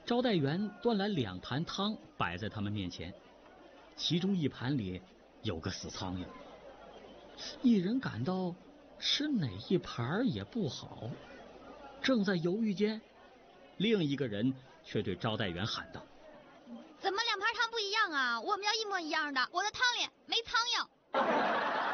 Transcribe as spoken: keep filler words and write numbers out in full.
招待员端来两盘汤摆在他们面前，其中一盘里有个死苍蝇，一人感到吃哪一盘也不好，正在犹豫间，另一个人却对招待员喊道： 怎么两盘汤不一样啊？我们要一模一样的，我的汤里没苍蝇。